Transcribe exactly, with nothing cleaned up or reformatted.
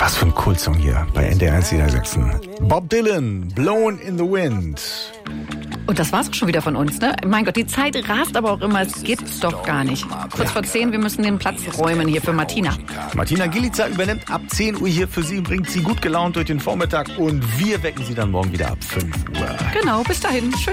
Was für ein Kultsong hier bei N D R eins Niedersachsen. Bob Dylan, Blown in the Wind. Und das war's auch schon wieder von uns, ne? Mein Gott, die Zeit rast aber auch immer, es gibt's doch gar nicht. Kurz vor zehn, wir müssen den Platz räumen hier für Martina. Martina Gilica übernimmt ab zehn Uhr hier für Sie, bringt Sie gut gelaunt durch den Vormittag und wir wecken Sie dann morgen wieder ab fünf Uhr. Genau, bis dahin. Schön.